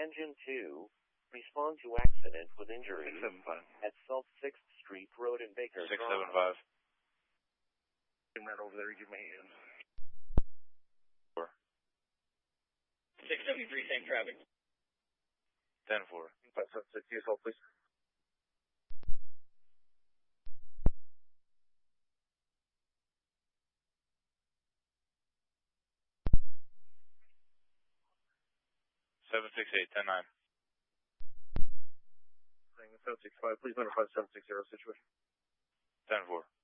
Engine 2, respond to accident with injury 675. at South 6th Street Road in Baker. 675. Right over there, give me a hand. 673, same traffic. 10-4. 576, use hold, please. Seven 10-9. 765, please number 5760 situation. 10-4.